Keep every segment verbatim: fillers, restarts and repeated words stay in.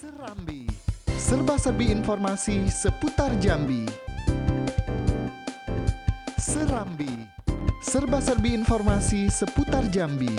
Serambi, serba-serbi informasi seputar Jambi. Serambi, serba-serbi informasi seputar Jambi.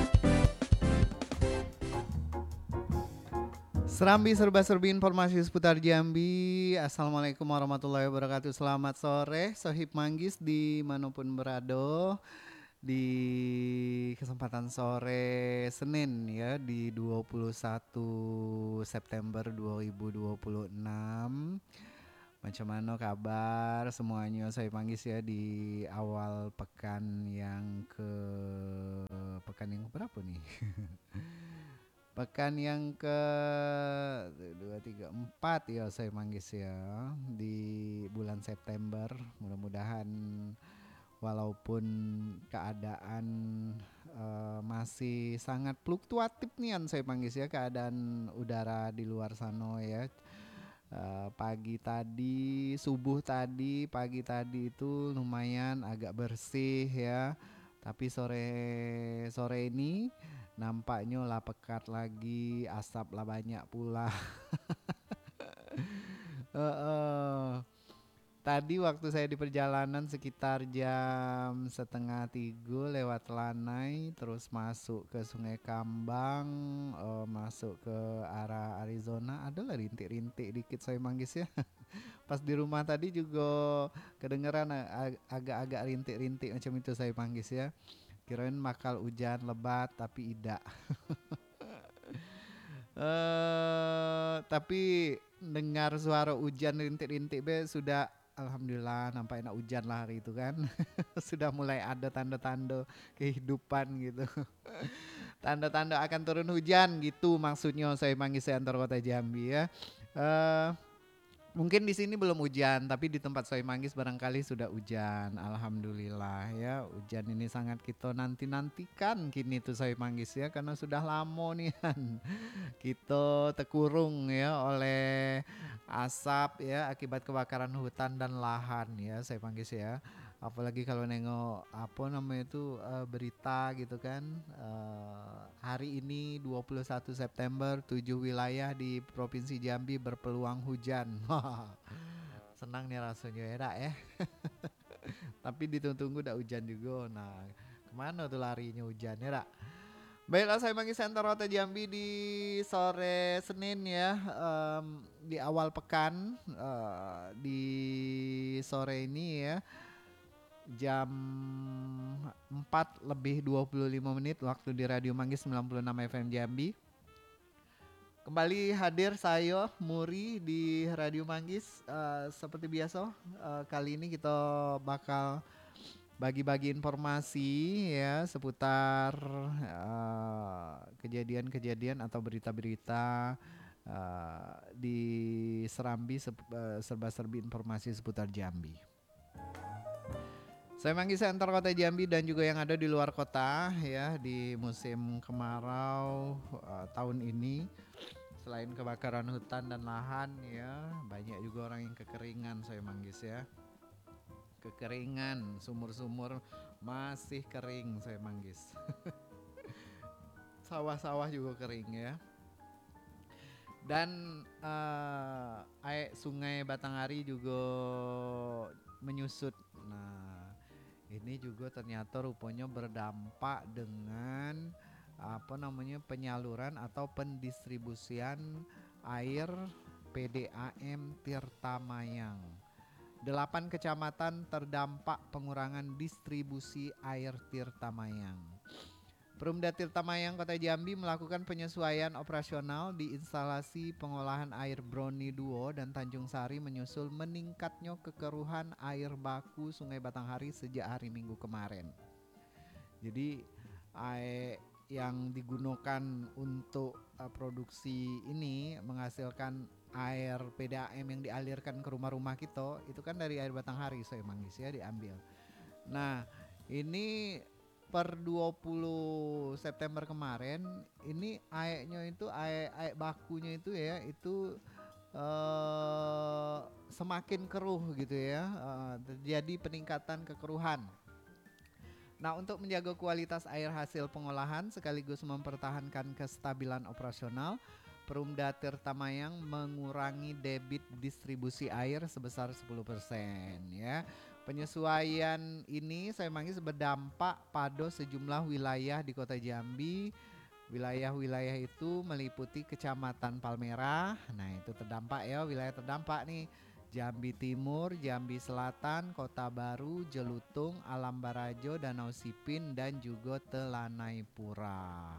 Serambi, serba-serbi informasi seputar Jambi. Assalamualaikum warahmatullahi wabarakatuh. Selamat sore, Sohib Manggis dimanapun berada. Di kesempatan sore Senin ya, di dua puluh satu September dua ribu dua puluh enam. Macam mana kabar semuanya? Saya Manggis ya di awal pekan yang ke pekan yang berapa nih? Pekan yang ke dua, tiga, empat ya saya Manggis ya di bulan September. Mudah-mudahan walaupun keadaan uh, masih sangat fluktuatif nih saya Manggis ya, keadaan udara di luar sana ya. Uh, pagi tadi, subuh tadi, pagi tadi itu lumayan agak bersih ya. Tapi sore sore ini nampaknya lah pekat lagi, asap lah banyak pula. uh, uh. Tadi waktu saya di perjalanan sekitar jam setengah tiga lewat Lanai, terus masuk ke Sungai Kambang, uh, masuk ke arah Arizona, adalah rintik-rintik dikit saya Manggis ya. Pas di rumah tadi juga kedengeran ag- agak-agak rintik-rintik macam itu saya Manggis ya. Kirain bakal hujan lebat tapi tidak. Uh, tapi dengar suara hujan rintik-rintik be sudah, alhamdulillah nampak enak hujan lah hari itu kan. Sudah mulai ada tanda-tanda kehidupan gitu. Tanda-tanda akan turun hujan gitu maksudnya saya Manggis antar kota Jambi ya. Uh, Mungkin di sini belum hujan, tapi di tempat saya Manggis barangkali sudah hujan. Alhamdulillah ya, hujan ini sangat kita nanti-nantikan kini tuh saya Manggis ya, karena sudah lama nih kan kita terkurung ya oleh asap ya akibat kebakaran hutan dan lahan ya saya Manggis ya. Apalagi kalau nengok apa namanya itu uh, berita gitu kan, uh, hari ini dua puluh satu September tujuh wilayah di Provinsi Jambi berpeluang hujan. Senang nih rasanya ya dak ya. Tapi ditunggu-tunggu udah hujan juga. Nah kemana tuh larinya hujan ya dak. Baiklah saya Manggis Center Rota Jambi di sore Senin ya, um, di awal pekan, uh, di sore ini ya, jam empat lebih dua puluh lima menit waktu di Radio Manggis sembilan puluh enam F M Jambi. Kembali hadir saya Muri di Radio Manggis uh, seperti biasa. Uh, kali ini kita bakal bagi-bagi informasi ya seputar uh, kejadian-kejadian atau berita-berita uh, di Serambi, uh, serba-serbi informasi seputar Jambi. Saya Manggis antar kota Jambi dan juga yang ada di luar kota ya di musim kemarau uh, tahun ini. Selain kebakaran hutan dan lahan ya, banyak juga orang yang kekeringan saya Manggis ya. Kekeringan, sumur-sumur masih kering saya Manggis. Sawah-sawah juga kering ya. Dan uh, air sungai Batanghari juga menyusut. Nah, ini juga ternyata rupanya berdampak dengan apa namanya penyaluran atau pendistribusian air P D A M Tirtamayang. Delapan kecamatan terdampak pengurangan distribusi air Tirtamayang. Perumda Tirtamayang Kota Jambi melakukan penyesuaian operasional di instalasi pengolahan air Broni dua dan Tanjung Sari menyusul meningkatnya kekeruhan air baku Sungai Batanghari sejak hari Minggu kemarin. Jadi air yang digunakan untuk uh, produksi ini menghasilkan air P D A M yang dialirkan ke rumah-rumah kita itu kan dari air Batanghari saya Manggis ya diambil. Nah ini per dua puluh September kemarin ini airnya itu air, air bakunya itu ya itu uh, semakin keruh gitu ya, uh, terjadi peningkatan kekeruhan. Nah, untuk menjaga kualitas air hasil pengolahan sekaligus mempertahankan kestabilan operasional, Perumda Tirta Mayang mengurangi debit distribusi air sebesar sepuluh persen ya. Penyesuaian ini saya manggis berdampak pada sejumlah wilayah di Kota Jambi. Wilayah-wilayah itu meliputi Kecamatan Palmerah. Nah, itu terdampak ya, wilayah terdampak nih. Jambi Timur, Jambi Selatan, Kota Baru, Jelutung, Alam Barajo, Danau Sipin, dan juga Telanai Pura.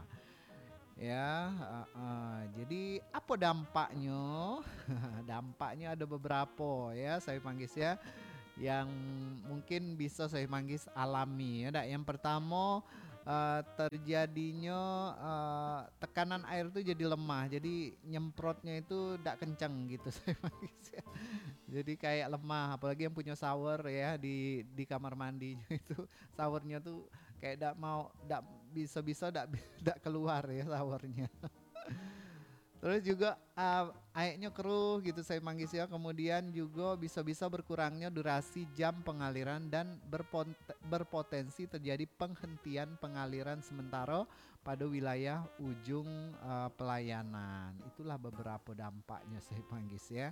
Ya, uh, uh, jadi apa dampaknya? Dampaknya ada beberapa ya, saya panggil ya, yang mungkin bisa saya panggil alami ya. Yang pertama uh, terjadinya uh, tekanan air itu jadi lemah, jadi nyemprotnya itu tidak kencang gitu saya panggil ya. Jadi kayak lemah, apalagi yang punya shower ya di di kamar mandinya itu showernya tuh kayak tidak mau, tidak bisa-bisa tidak keluar ya showernya. Terus juga uh, airnya keruh gitu saya manggis ya. Kemudian juga bisa-bisa berkurangnya durasi jam pengaliran dan berpot- berpotensi terjadi penghentian pengaliran sementara pada wilayah ujung uh, pelayanan. Itulah beberapa dampaknya saya manggis ya.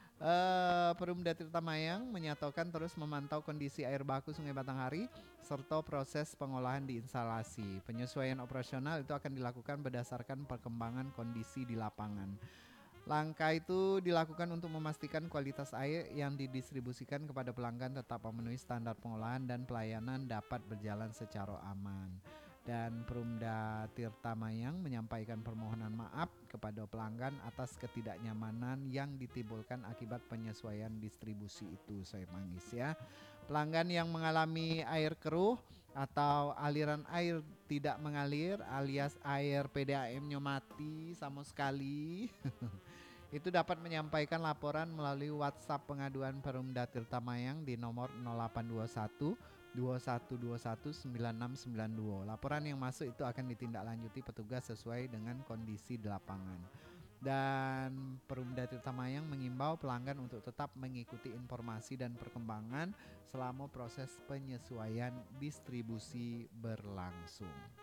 Uh, Perumda Tirta Mayang menyatakan terus memantau kondisi air baku Sungai Batanghari serta proses pengolahan di instalasi. Penyesuaian operasional itu akan dilakukan berdasarkan perkembangan kondisi di lapangan. Langkah itu dilakukan untuk memastikan kualitas air yang didistribusikan kepada pelanggan tetap memenuhi standar pengolahan dan pelayanan dapat berjalan secara aman. Dan Perumda Tirta Mayang menyampaikan permohonan maaf kepada pelanggan atas ketidaknyamanan yang ditimbulkan akibat penyesuaian distribusi itu saya manggis ya. Pelanggan yang mengalami air keruh atau aliran air tidak mengalir alias air P D A M-nya mati sama sekali itu dapat menyampaikan laporan melalui WhatsApp pengaduan Perumda Tirta Mayang di nomor nol delapan dua satu dua satu dua satu sembilan enam sembilan dua. Laporan yang masuk itu akan ditindaklanjuti petugas sesuai dengan kondisi di lapangan. Dan Perumda Tirta Mayang mengimbau pelanggan untuk tetap mengikuti informasi dan perkembangan selama proses penyesuaian distribusi berlangsung.